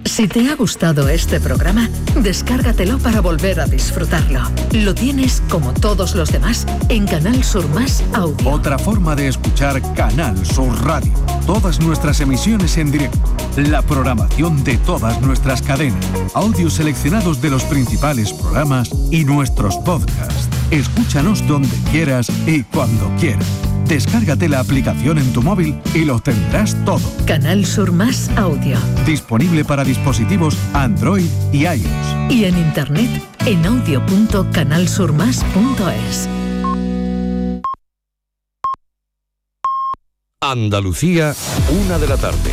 Si te ha gustado este programa, descárgatelo para volver a disfrutarlo. Lo tienes, como todos los demás, en Canal Sur Más Audio. Otra forma de escuchar Canal Sur Radio. Todas nuestras emisiones en directo, la programación de todas nuestras cadenas, audios seleccionados de los principales programas y nuestros podcasts. Escúchanos donde quieras y cuando quieras. Descárgate la aplicación en tu móvil y lo tendrás todo. Canal Sur Más Audio. Disponible para dispositivos Android y iOS. Y en internet en audio.canalsurmas.es. Andalucía, 1 de la tarde.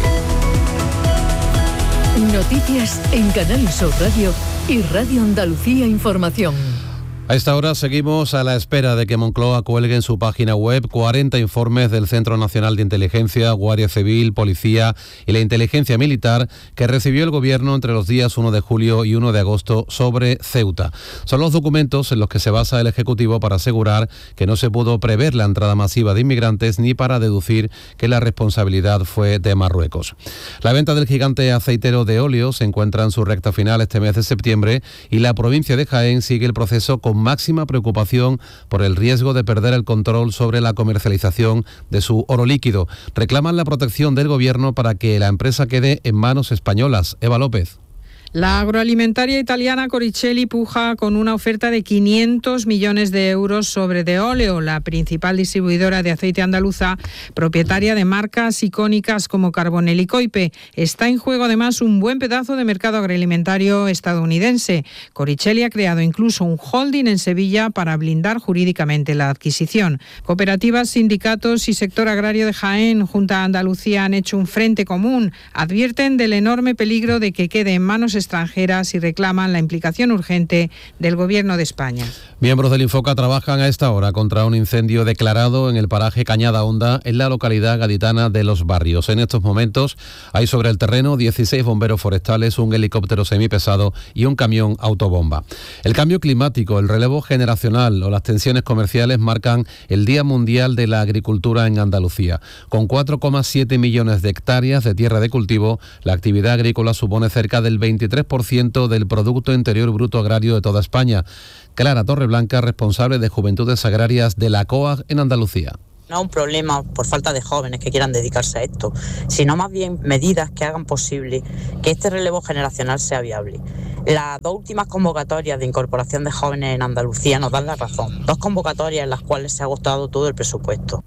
Noticias en Canal Sur Radio y Radio Andalucía Información. A esta hora seguimos a la espera de que Moncloa cuelgue en su página web 40 informes del Centro Nacional de Inteligencia, Guardia Civil, Policía y la Inteligencia Militar que recibió el Gobierno entre los días 1 de julio y 1 de agosto sobre Ceuta. Son los documentos en los que se basa el Ejecutivo para asegurar que no se pudo prever la entrada masiva de inmigrantes ni para deducir que la responsabilidad fue de Marruecos. La venta del gigante aceitero de óleo se encuentra en su recta final este mes de septiembre y la provincia de Jaén sigue el proceso con máxima preocupación por el riesgo de perder el control sobre la comercialización de su oro líquido. Reclaman la protección del Gobierno para que la empresa quede en manos españolas. Eva López. La agroalimentaria italiana Coricelli puja con una oferta de 500 millones de euros sobre De Oleo, la principal distribuidora de aceite andaluza, propietaria de marcas icónicas como Carbonell y Coipe. Está en juego además un buen pedazo de mercado agroalimentario estadounidense. Coricelli ha creado incluso un holding en Sevilla para blindar jurídicamente la adquisición. Cooperativas, sindicatos y sector agrario de Jaén, Junta a Andalucía, han hecho un frente común. Advierten del enorme peligro de que quede en manos extranjeras y reclaman la implicación urgente del Gobierno de España. Miembros del Infoca trabajan a esta hora contra un incendio declarado en el paraje Cañada Honda, en la localidad gaditana de Los Barrios. En estos momentos hay sobre el terreno 16 bomberos forestales, un helicóptero semipesado y un camión autobomba. El cambio climático, el relevo generacional o las tensiones comerciales marcan el Día Mundial de la Agricultura en Andalucía. Con 4,7 millones de hectáreas de tierra de cultivo, la actividad agrícola supone cerca del 23% del Producto Interior Bruto Agrario de toda España. Clara Torreblanca, responsable de Juventudes Agrarias de la COAG en Andalucía. No es un problema por falta de jóvenes que quieran dedicarse a esto, sino más bien medidas que hagan posible que este relevo generacional sea viable. Las 2 últimas convocatorias de incorporación de jóvenes en Andalucía nos dan la razón. 2 convocatorias en las cuales se ha agotado todo el presupuesto.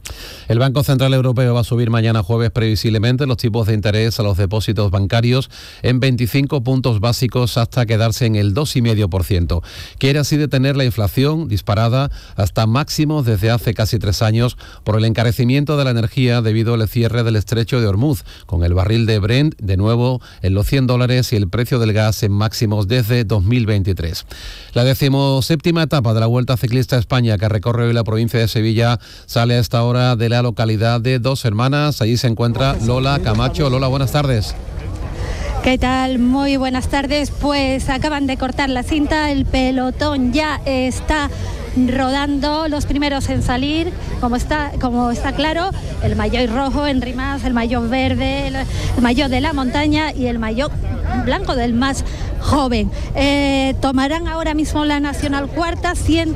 El Banco Central Europeo va a subir mañana jueves previsiblemente los tipos de interés a los depósitos bancarios en 25 puntos básicos hasta quedarse en el 2,5%. Quiere así detener la inflación disparada hasta máximos desde hace casi 3 años por el encarecimiento de la energía debido al cierre del estrecho de Hormuz, con el barril de Brent de nuevo en los $100 y el precio del gas en máximos desde 2023. La 17ª etapa de la Vuelta Ciclista a España, que recorre hoy la provincia de Sevilla, sale a esta hora de la localidad de Dos Hermanas. Allí se encuentra Lola Camacho. Lola, buenas tardes. ¿Qué tal? Muy buenas tardes. Pues acaban de cortar la cinta, el pelotón ya está rodando, los primeros en salir, como está claro, el maillot rojo en Rimas, el maillot verde, el maillot de la montaña y el maillot blanco del más joven. Tomarán ahora mismo la Nacional Cuarta,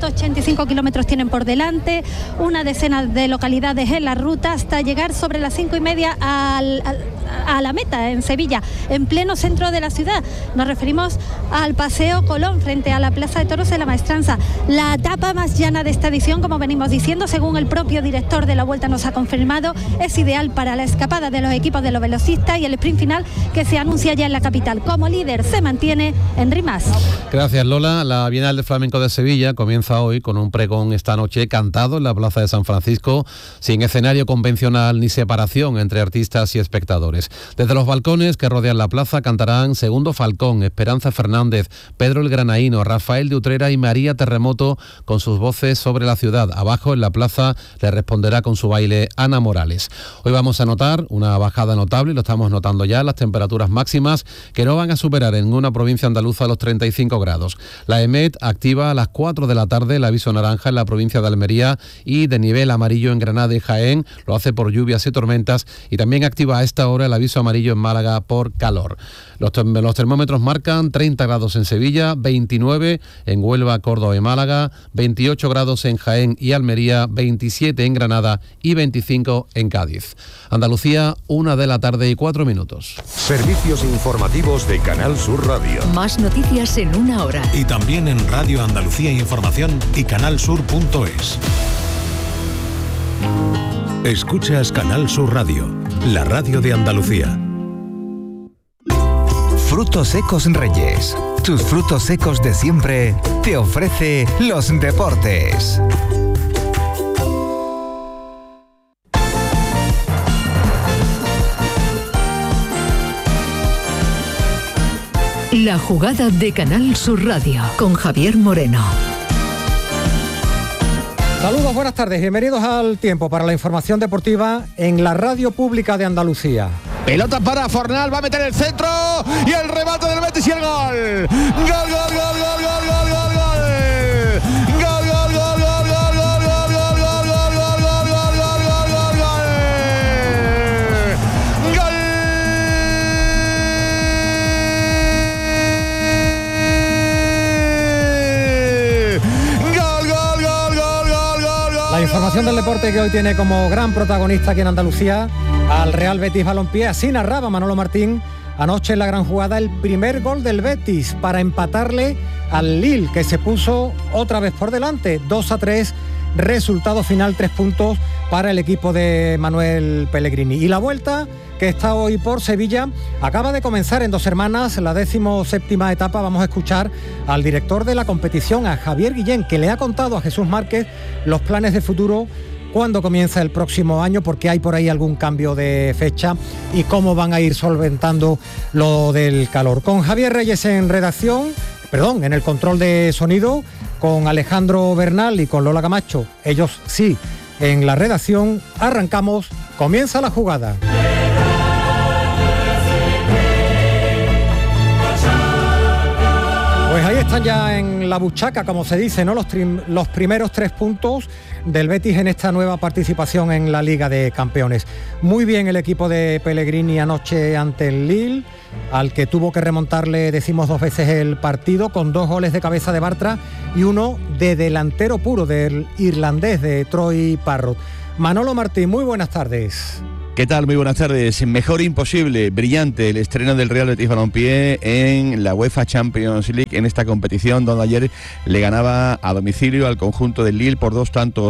185 kilómetros tienen por delante, una decena de localidades en la ruta hasta llegar sobre las 5:30 a la meta en Sevilla, en pleno centro de la ciudad. Nos referimos al Paseo Colón frente a la Plaza de Toros de la Maestranza. La etapa más llana de esta edición, como venimos diciendo, según el propio director de la Vuelta nos ha confirmado, es ideal para la escapada de los equipos de los velocistas y el sprint final que se anuncia ya en la capital. Como líder se mantiene en Rimas. Gracias, Lola. La Bienal de Flamenco de Sevilla comienza hoy con un pregón esta noche cantado en la Plaza de San Francisco, sin escenario convencional ni separación entre artistas y espectadores. Desde los balcones que rodean la plaza cantarán Segundo Falcón, Esperanza Fernández, Pedro el Granaíno, Rafael de Utrera y María Terremoto con sus voces sobre la ciudad. Abajo en la plaza le responderá con su baile Ana Morales. Hoy vamos a notar una bajada notable, lo estamos notando ya, las temperaturas máximas que no van a superar en ninguna provincia andaluza los 35 grados. La EMET activa a las 4 de la tarde el aviso naranja en la provincia de Almería y de nivel amarillo en Granada y Jaén, lo hace por lluvias y tormentas, y también activa a esta hora el el aviso amarillo en Málaga por calor. Los termómetros marcan 30 grados en Sevilla, 29 en Huelva, Córdoba y Málaga, 28 grados en Jaén y Almería, 27 en Granada y 25 en Cádiz. Andalucía, 1:04 p.m. Servicios informativos de Canal Sur Radio. Más noticias en una hora. Y también en Radio Andalucía Información y canalsur.es. Escuchas Canal Sur Radio, la radio de Andalucía. Frutos Secos Reyes. Tus frutos secos de siempre te ofrece los deportes. La jugada de Canal Sur Radio con Javier Moreno. Saludos, buenas tardes, bienvenidos al tiempo para la información deportiva en la radio pública de Andalucía. Pelota para Fornal, va a meter el centro y el remate del Betis y el gol. Gol, gol, gol, gol, gol, gol, gol, gol. Gol, gol, gol, gol, gol, gol, gol, gol, gol, gol, gol, gol, gol, gol, gol, gol, gol. La información del deporte que hoy tiene como gran protagonista aquí en Andalucía al Real Betis Balompié. Así narraba Manolo Martín anoche en la gran jugada el primer gol del Betis para empatarle al Lille, que se puso otra vez por delante, 2-3, resultado final 3 puntos para el equipo de Manuel Pellegrini. Y la vuelta, que está hoy por Sevilla, acaba de comenzar en Dos Hermanas, la 17ª etapa. Vamos a escuchar al director de la competición, a Javier Guillén, que le ha contado a Jesús Márquez los planes de futuro cuándo comienza el próximo año, porque hay por ahí algún cambio de fecha y cómo van a ir solventando lo del calor. Con Javier Reyes en en el control de sonido, con Alejandro Bernal y con Lola Camacho, ellos sí, en la redacción. Arrancamos, comienza la jugada. Pues ahí están ya en la buchaca, como se dice, ¿no? Los primeros 3 puntos del Betis en esta nueva participación en la Liga de Campeones. Muy bien el equipo de Pellegrini anoche ante el Lille, al que tuvo que remontarle, decimos 2 veces el partido, con 2 goles de cabeza de Bartra y uno de delantero puro del irlandés, de Troy Parrott. Manolo Martín, muy buenas tardes. ¿Qué tal? Muy buenas tardes. Mejor imposible, brillante el estreno del Real Betis Balompié en la UEFA Champions League, en esta competición donde ayer le ganaba a domicilio al conjunto del Lille por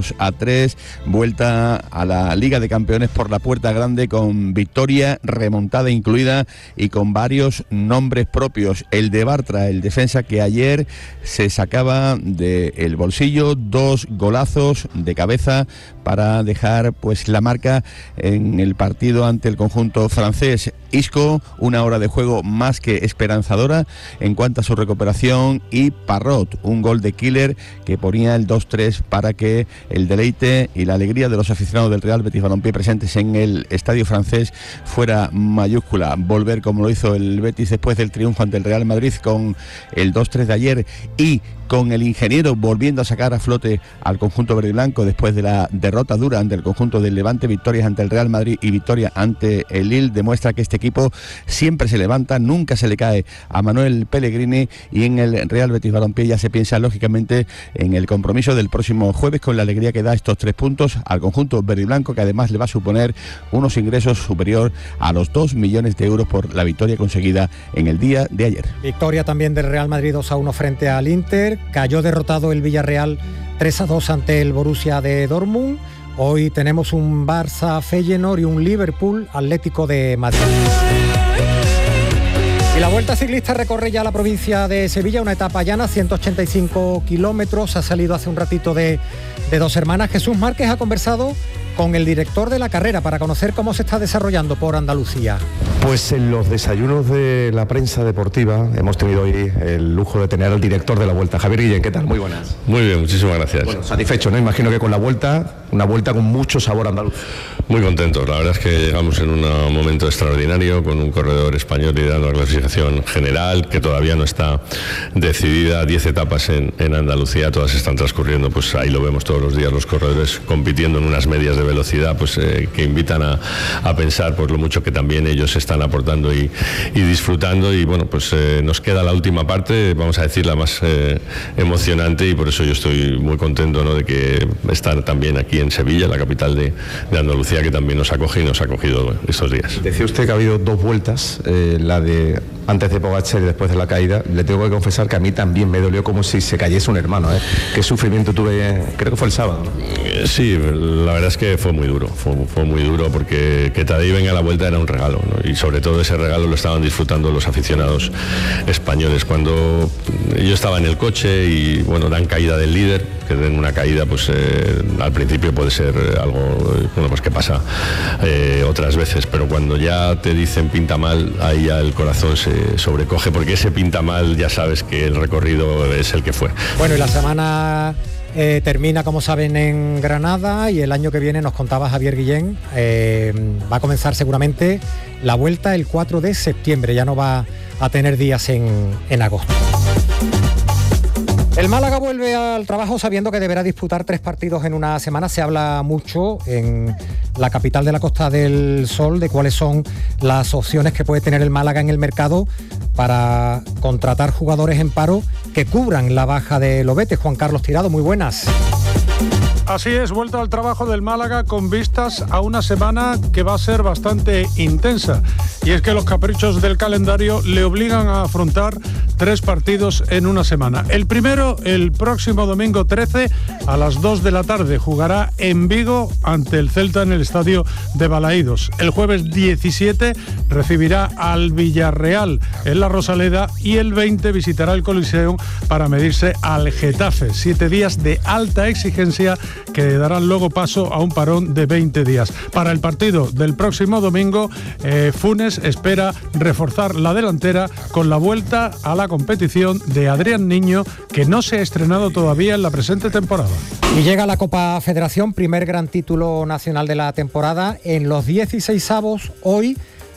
2-3, vuelta a la Liga de Campeones por la puerta grande, con victoria remontada incluida y con varios nombres propios. El de Bartra, el defensa, que ayer se sacaba del bolsillo 2 golazos de cabeza para dejar pues la marca en el partido ante el conjunto francés. Isco, 1 hora de juego más que esperanzadora en cuanto a su recuperación, y Parrott, un gol de killer que ponía el 2-3 para que el deleite y la alegría de los aficionados del Real Betis Balompié presentes en el estadio francés fuera mayúscula. Volver como lo hizo el Betis después del triunfo ante el Real Madrid con el 2-3 de ayer, y con el ingeniero volviendo a sacar a flote al conjunto verde y blanco después de la derrota dura ante el conjunto del Levante, victorias ante el Real Madrid y victoria ante el Lille, demuestra que este equipo siempre se levanta, nunca se le cae a Manuel Pellegrini, y en el Real Betis Balompié ya se piensa lógicamente en el compromiso del próximo jueves, con la alegría que da estos 3 puntos al conjunto verde y blanco, que además le va a suponer unos ingresos superior a los 2 millones de euros por la victoria conseguida en el día de ayer. Victoria también del Real Madrid 2-1 frente al Inter. Cayó derrotado el Villarreal 3-2 ante el Borussia de Dortmund. Hoy tenemos un Barça Feyenoord y un Liverpool Atlético de Madrid. Y la Vuelta Ciclista recorre ya la provincia de Sevilla, una etapa llana, 185 kilómetros. Ha salido hace un ratito de Dos Hermanas. Jesús Márquez ha conversado con el director de la carrera para conocer cómo se está desarrollando por Andalucía. Pues en los desayunos de la prensa deportiva hemos tenido hoy el lujo de tener al director de la Vuelta, Javier Guillén. ¿Qué tal? Muy buenas. Muy bien, muchísimas gracias. Bueno, satisfecho, ¿no? Imagino que con la Vuelta, una Vuelta con mucho sabor andaluz. Muy contentos, la verdad es que llegamos en un momento extraordinario con un corredor español liderando la clasificación general que todavía no está decidida, 10 etapas en Andalucía, todas están transcurriendo, pues ahí lo vemos todos los días, los corredores compitiendo en unas medias de velocidad, pues que invitan a pensar pues lo mucho que también ellos están aportando y disfrutando, y bueno, pues nos queda la última parte, vamos a decir la más emocionante, y por eso yo estoy muy contento, ¿no?, de que estar también aquí en Sevilla, la capital de Andalucía, que también nos acoge y nos ha acogido estos días. Decía usted que ha habido dos vueltas, la de antes de Pogačar y después de la caída. Le tengo que confesar que a mí también me dolió como si se cayese un hermano, Qué sufrimiento tuve, creo que fue el sábado, ¿no? Sí, la verdad es que fue muy duro, fue muy duro, porque que Tadej venga a la Vuelta era un regalo, ¿no? Y sobre todo ese regalo lo estaban disfrutando los aficionados españoles. Cuando yo estaba en el coche y bueno, dan caída del líder, que den una caída, pues al principio puede ser algo, bueno, pues que pasa otras veces, pero cuando ya te dicen pinta mal, ahí ya el corazón se sobrecoge, porque ese pinta mal ya sabes que el recorrido es el que fue. Bueno, y la semana termina, como saben, en Granada, y el año que viene, nos contaba Javier Guillén, va a comenzar seguramente la Vuelta el 4 de septiembre, ya no va a tener días en agosto. El Málaga vuelve al trabajo sabiendo que deberá disputar 3 partidos en una semana. Se habla mucho en la capital de la Costa del Sol de cuáles son las opciones que puede tener el Málaga en el mercado para contratar jugadores en paro que cubran la baja de Lobete. Juan Carlos Tirado, muy buenas. Así es, vuelta al trabajo del Málaga con vistas a una semana que va a ser bastante intensa. Y es que los caprichos del calendario le obligan a afrontar 3 partidos en una semana. El primero, el próximo domingo 13 a las 2 de la tarde. Jugará en Vigo ante el Celta en el estadio de Balaídos. El jueves 17 recibirá al Villarreal en la Rosaleda, y el 20 visitará el Coliseo para medirse al Getafe. 7 días de alta exigencia que darán luego paso a un parón de 20 días. Para el partido del próximo domingo, Funes espera reforzar la delantera con la vuelta a la competición de Adrián Niño, que no se ha estrenado todavía en la presente temporada. Y llega la Copa Federación, primer gran título nacional de la temporada. En los 16avos, hoy,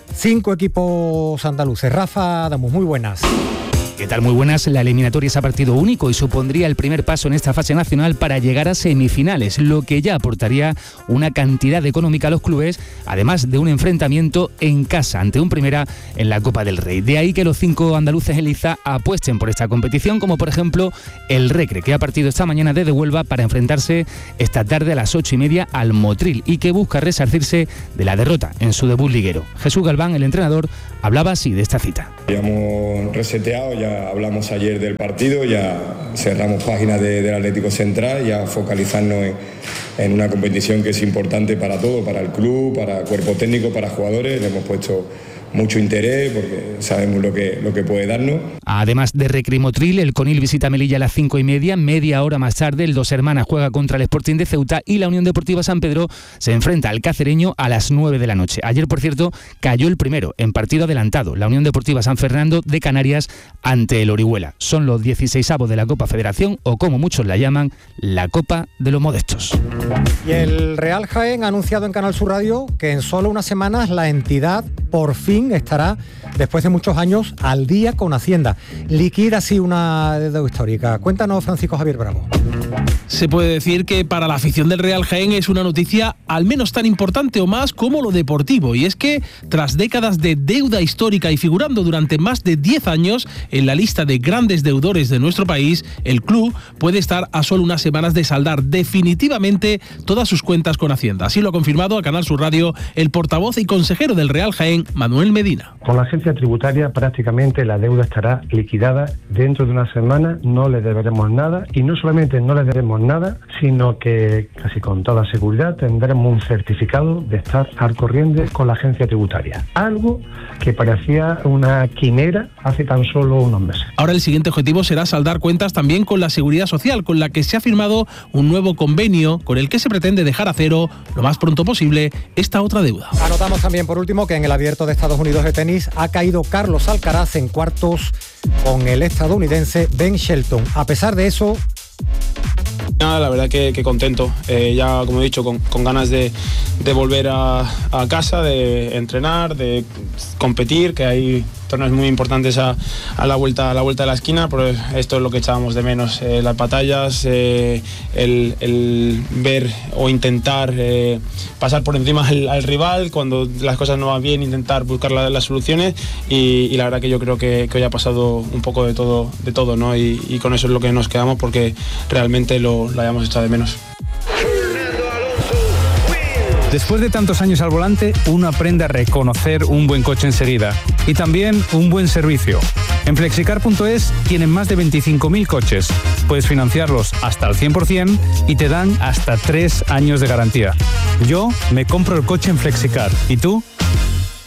5 equipos andaluces. Rafa Adamus, muy buenas. ¿Qué tal? Muy buenas. La eliminatoria es a partido único y supondría el primer paso en esta fase nacional para llegar a semifinales, lo que ya aportaría una cantidad económica a los clubes, además de un enfrentamiento en casa ante un Primera en la Copa del Rey. De ahí que los 5 andaluces en liza apuesten por esta competición, como por ejemplo el Recre, que ha partido esta mañana desde Huelva para enfrentarse esta tarde a las 8:30 al Motril, y que busca resarcirse de la derrota en su debut liguero. Jesús Galván, el entrenador, hablaba así de esta cita. Ya hemos reseteado, ya hablamos ayer del partido, ya cerramos páginas del Atlético Central, ya focalizarnos en una competición que es importante para todo, para el club, para el cuerpo técnico, para jugadores. Le hemos puesto mucho interés porque sabemos lo que puede darnos. Además de Recre y Motril, el Conil visita Melilla a las 5:30, media hora más tarde el Dos Hermanas juega contra el Sporting de Ceuta, y la Unión Deportiva San Pedro se enfrenta al Cacereño a las 9 de la noche. Ayer, por cierto, cayó el primero en partido adelantado, la Unión Deportiva San Fernando de Canarias ante el Orihuela. Son los 16avos de la Copa Federación, o como muchos la llaman, la Copa de los Modestos. Y el Real Jaén ha anunciado en Canal Sur Radio que en solo unas semanas la entidad por fin estará, después de muchos años, al día con Hacienda. Liquida así una deuda histórica. Cuéntanos, Francisco Javier Bravo. Se puede decir que para la afición del Real Jaén es una noticia al menos tan importante o más como lo deportivo, y es que tras décadas de deuda histórica y figurando durante más de 10 años en la lista de grandes deudores de nuestro país, el club puede estar a solo unas semanas de saldar definitivamente todas sus cuentas con Hacienda. Así lo ha confirmado a Canal Sur Radio el portavoz y consejero del Real Jaén, Manuel Medina. Con la agencia tributaria prácticamente la deuda estará liquidada dentro de una semana, no le deberemos nada, y no solamente no le debemos nada, sino que casi con toda seguridad tendremos un certificado de estar al corriente con la agencia tributaria, algo que parecía una quimera hace tan solo unos meses. Ahora el siguiente objetivo será saldar cuentas también con la Seguridad Social, con la que se ha firmado un nuevo convenio con el que se pretende dejar a cero lo más pronto posible esta otra deuda. Anotamos también por último que en el Abierto de Estados Unidos de tenis ha caído Carlos Alcaraz en cuartos con el estadounidense Ben Shelton. A pesar de eso, Nada, la verdad que contento, ya como he dicho, con ganas de volver a casa, de entrenar, de competir, que hay torneos muy importantes a la vuelta de la esquina, pero esto es lo que echábamos de menos, las batallas, el ver o intentar pasar por encima al rival, cuando las cosas no van bien, intentar buscar las soluciones y la verdad que yo creo que hoy ha pasado un poco de todo, ¿no? Y con eso es lo que nos quedamos porque realmente lo hayamos echado de menos. Después de tantos años al volante, uno aprende a reconocer un buen coche enseguida y también un buen servicio. En Flexicar.es tienen más de 25.000 coches. Puedes financiarlos hasta al 100% y te dan hasta 3 años de garantía. Yo me compro el coche en Flexicar. ¿Y tú?